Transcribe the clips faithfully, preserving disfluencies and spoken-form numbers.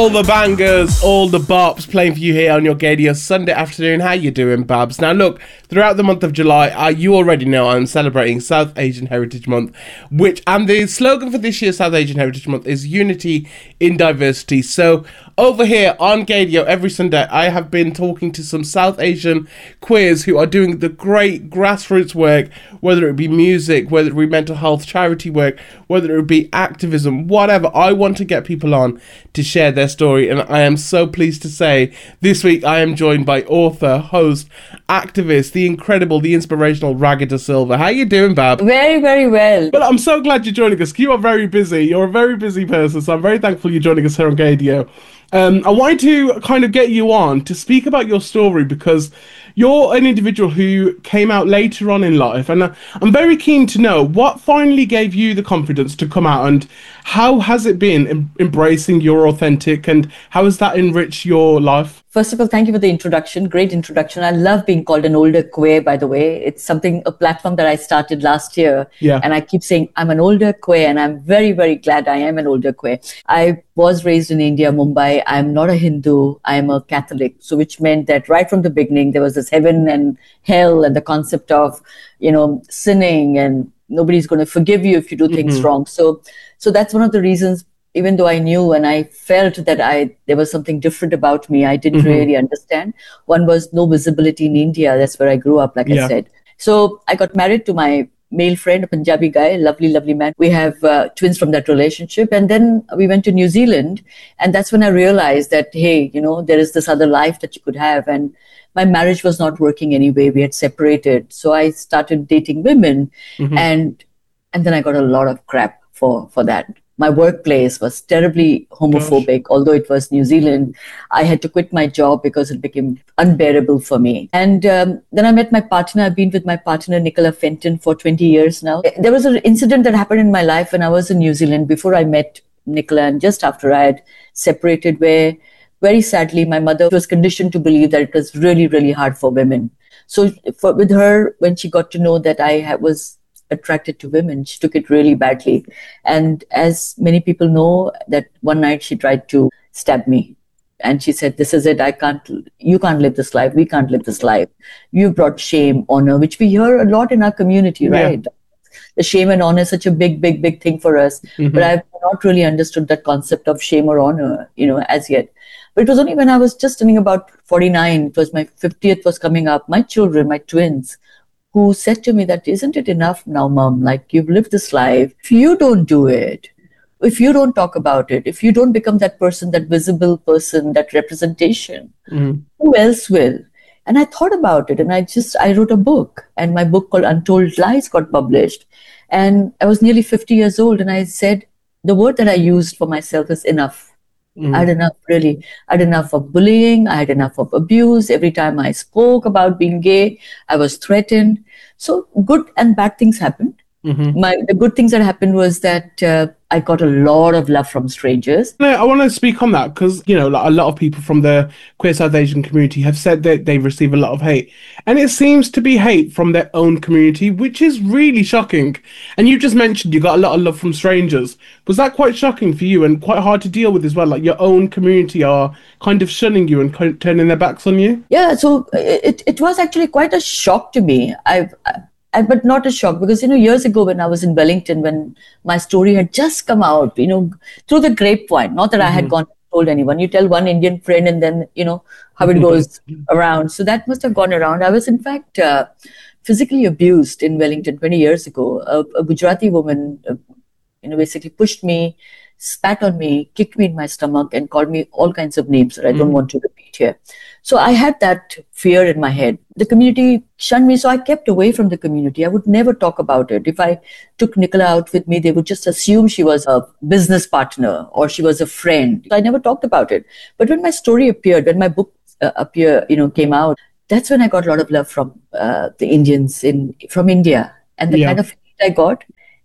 All the bangers, all the bops playing for you here on your Gaydio Sunday afternoon. How you doing, Babs? Now look, throughout the month of July, uh, you already know I'm celebrating South Asian Heritage Month, which, and the slogan for this year's South Asian Heritage Month is Unity in Diversity. So over here on Gaydio every Sunday, I have been talking to some South Asian queers who are doing the great grassroots work, whether it be music, whether it be mental health charity work, whether it be activism, whatever. I want to get people on to share their story, and I am so pleased to say this week I am joined by author, host, activist, the incredible, the inspirational Ragga De Silva. How you doing, Bab? Very, very well. Well, I'm so glad you're joining us. You are very busy. You're a very busy person, so I'm very thankful you're joining us here on Gaydio. Um, I wanted to kind of get you on to speak about your story because you're an individual who came out later on in life, and I'm very keen to know what finally gave you the confidence to come out, and how has it been em- embracing your authentic, and how has that enriched your life? First of all, thank you for the introduction. Great introduction. I love being called an older queer, by the way. It's something, a platform that I started last year. Yeah. And I keep saying I'm an older queer, and I'm very, very glad I am an older queer. I was raised in India, Mumbai. I'm not a Hindu. I'm a Catholic. So which meant that right from the beginning, there was this heaven and hell and the concept of, you know, sinning, and nobody's going to forgive you if you do things mm-hmm. wrong. So, so that's one of the reasons. Even though I knew and I felt that I there was something different about me, I didn't mm-hmm. really understand. One was no visibility in India. That's where I grew up, like yeah. I said. So I got married to my male friend, a Punjabi guy, lovely, lovely man. We have uh, twins from that relationship. And then we went to New Zealand. And that's when I realized that, hey, you know, there is this other life that you could have. And my marriage was not working anyway. We had separated. So I started dating women. Mm-hmm. And and then I got a lot of crap for, for that. My workplace was terribly homophobic. Gosh. Although it was New Zealand, I had to quit my job because it became unbearable for me. And um, then I met my partner. I've been with my partner, Nicola Fenton, for twenty years now. There was an incident that happened in my life when I was in New Zealand before I met Nicola, and just after I had separated, where very sadly, my mother was conditioned to believe that it was really, really hard for women. So for, with her, when she got to know that I had, was attracted to women, she took it really badly. And as many people know, that one night she tried to stab me. And she said, this is it. I can't, you can't live this life. We can't live this life. You brought shame, honor, which we hear a lot in our community, right? Yeah. The shame and honor is such a big, big, big thing for us. Mm-hmm. But I've not really understood that concept of shame or honor, you know, as yet. But it was only when I was just turning about forty-nine, it was my fiftieth was coming up, my children, my twins, who said to me that, isn't it enough now, Mom? Like, you've lived this life. If you don't do it, if you don't talk about it, if you don't become that person, that visible person, that representation, mm-hmm. who else will? And I thought about it, and I just, I wrote a book, and my book called Untold Lies got published. And I was nearly fifty years old, and I said, the word that I used for myself is enough. Mm. I had enough, really. I had enough of bullying. I had enough of abuse. Every time I spoke about being gay, I was threatened. So good and bad things happened. Mm-hmm. My the good things that happened was that uh, I got a lot of love from strangers. I want to speak on that because, you know, like a lot of people from the queer South Asian community have said that they receive a lot of hate. And it seems to be hate from their own community, which is really shocking. And you just mentioned you got a lot of love from strangers. Was that quite shocking for you and quite hard to deal with as well? Like your own community are kind of shunning you and kind of turning their backs on you? Yeah, so it, it was actually quite a shock to me. I've... I, I, but not a shock because, you know, years ago when I was in Wellington, when my story had just come out, you know, through the grapevine, not that mm-hmm. I had gone and told anyone. You tell one Indian friend and then, you know, how it goes around. So that must have gone around. I was, in fact, uh, physically abused in Wellington twenty years ago. A, a Gujarati woman, uh, you know, basically pushed me, spat on me, kicked me in my stomach and called me all kinds of names that I don't mm-hmm. want to repeat here. So I had that fear in my head. The community shunned me, so I kept away from the community. I would never talk about it. If I took Nicola out with me, they would just assume she was a business partner or she was a friend. So I never talked about it. But when my story appeared, when my book uh, appear, you know, came out, that's when I got a lot of love from uh, the Indians in from India. And the yeah. kind of hate I got,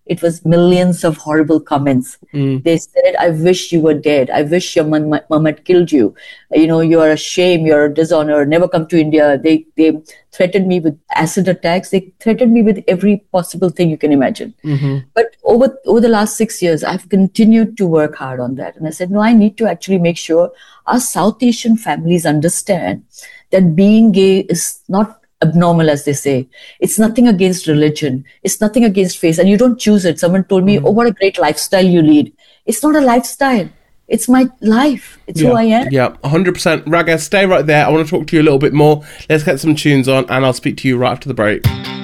it was millions of horrible comments. Mm. They said, I wish you were dead. I wish your mom, mom had killed you. You know, you're a shame, you're a dishonor, never come to India. They they threatened me with acid attacks. They threatened me with every possible thing you can imagine. Mm-hmm. But over, over the last six years, I've continued to work hard on that. And I said, no, I need to actually make sure our South Asian families understand that being gay is not abnormal, as they say. It's nothing against religion. It's nothing against faith. And you don't choose it. Someone told me, mm-hmm. oh, what a great lifestyle you lead. It's not a lifestyle. It's my life. It's yeah. who I am. Yeah, one hundred percent. Ragha, stay right there. I want to talk to you a little bit more. Let's get some tunes on and I'll speak to you right after the break.